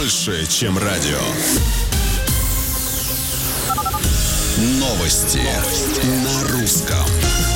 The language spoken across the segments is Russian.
больше, чем радио. Новости на русском.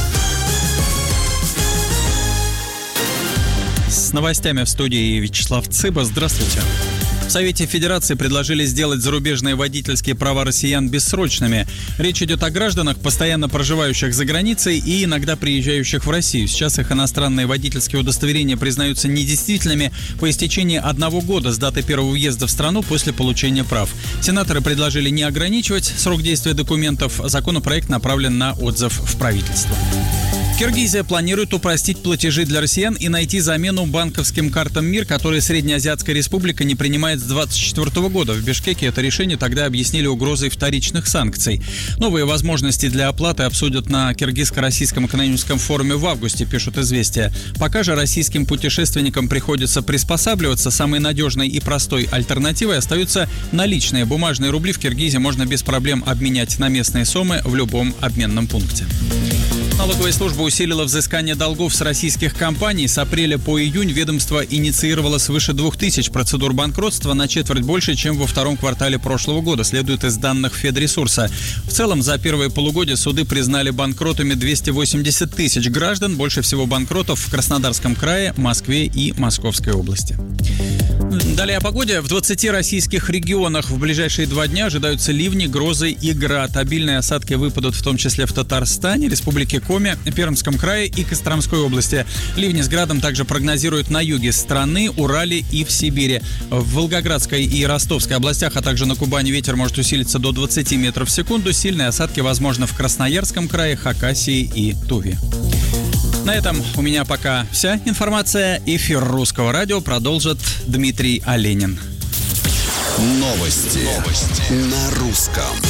С новостями в студии Вячеслав Цыба. Здравствуйте. В Совете Федерации предложили сделать зарубежные водительские права россиян бессрочными. Речь идет о гражданах, постоянно проживающих за границей и иногда приезжающих в Россию. Сейчас их иностранные водительские удостоверения признаются недействительными по истечении 1 года с даты первого въезда в страну после получения прав. Сенаторы предложили не ограничивать срок действия документов. Законопроект направлен на отзыв в правительство. Киргизия планирует упростить платежи для россиян и найти замену банковским картам МИР, которые Среднеазиатская республика не принимает с 2024 года. В Бишкеке это решение тогда объяснили угрозой вторичных санкций. Новые возможности для оплаты обсудят на Киргизско-российском экономическом форуме в августе, пишут «Известия». Пока же российским путешественникам приходится приспосабливаться. Самой надежной и простой альтернативой остаются наличные. Бумажные рубли в Киргизии можно без проблем обменять на местные сомы в любом обменном пункте. Налоговая служба усилила взыскание долгов с российских компаний. С апреля по июнь ведомство инициировало свыше 2000 процедур банкротства, на четверть больше, чем во втором квартале прошлого года, следует из данных Федресурса. В целом, за первое полугодие суды признали банкротами 280 тысяч граждан, больше всего банкротов в Краснодарском крае, Москве и Московской области. Далее о погоде. В 20 российских регионах в ближайшие 2 дня ожидаются ливни, грозы и град. Обильные осадки выпадут в том числе в Татарстане, Республике Коми, Пермском крае и Костромской области. Ливни с градом также прогнозируют на юге страны, Урале и в Сибири. В Волгоградской и Ростовской областях, а также на Кубани ветер может усилиться до 20 метров в секунду. Сильные осадки возможны в Красноярском крае, Хакасии и Туве. На этом у меня пока вся информация. Эфир Русского радио продолжит Дмитрий Оленин. Новости на русском.